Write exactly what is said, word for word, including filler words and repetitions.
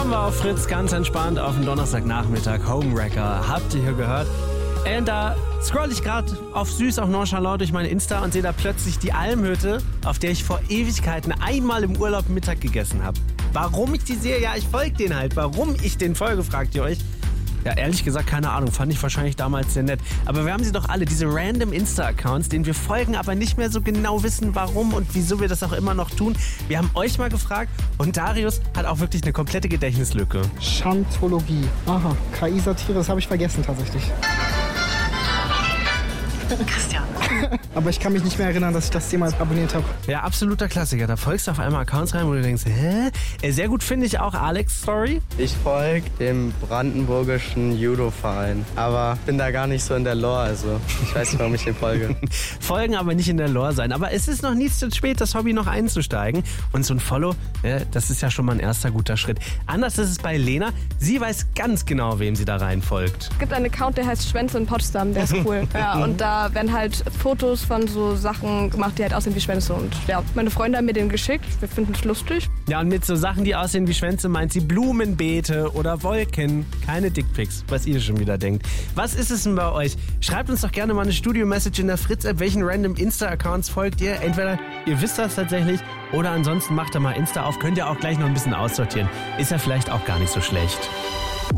haben wir auf Fritz, ganz entspannt auf dem Donnerstagnachmittag. Homewrecker, habt ihr hier gehört? Und da scroll ich gerade auf süß, auf nonchalant durch meine Insta und sehe da plötzlich die Almhütte, auf der ich vor Ewigkeiten einmal im Urlaub Mittag gegessen habe. Warum ich die sehe? Ja, ich folge denen halt. Warum ich den folge, fragt ihr euch? Ja, ehrlich gesagt, keine Ahnung. Fand ich wahrscheinlich damals sehr nett. Aber wir haben sie doch alle, diese random Insta-Accounts, denen wir folgen, aber nicht mehr so genau wissen, warum und wieso wir das auch immer noch tun. Wir haben euch mal gefragt und Darius hat auch wirklich eine komplette Gedächtnislücke. Chantologie. Aha, K I-Satire, das habe ich vergessen tatsächlich. Christian. Aber ich kann mich nicht mehr erinnern, dass ich das jemals abonniert habe. Ja, absoluter Klassiker. Da folgst du auf einmal Accounts rein, wo du denkst, hä? Sehr gut finde ich auch Alex' Story. Ich folge dem brandenburgischen Judo-Verein, aber bin da gar nicht so in der Lore, also ich weiß nicht, warum ich dem folge. Folgen, aber nicht in der Lore sein. Aber es ist noch nie zu spät, das Hobby noch einzusteigen. Und so ein Follow, ja, das ist ja schon mal ein erster guter Schritt. Anders ist es bei Lena. Sie weiß ganz genau, wem sie da rein folgt. Es gibt einen Account, der heißt Schwänze in Potsdam, der ist cool. Ja, und da werden halt Fotos von so Sachen gemacht, die halt aussehen wie Schwänze. Und ja, meine Freunde haben mir den geschickt. Wir finden es lustig. Ja, und mit so Sachen, die aussehen wie Schwänze, meint sie Blumenbeete oder Wolken. Keine Dickpics, was ihr schon wieder denkt. Was ist es denn bei euch? Schreibt uns doch gerne mal eine Studio-Message in der Fritz-App. Welchen random Insta-Accounts folgt ihr? Entweder ihr wisst das tatsächlich oder ansonsten macht ihr mal Insta auf. Könnt ihr auch gleich noch ein bisschen aussortieren. Ist ja vielleicht auch gar nicht so schlecht.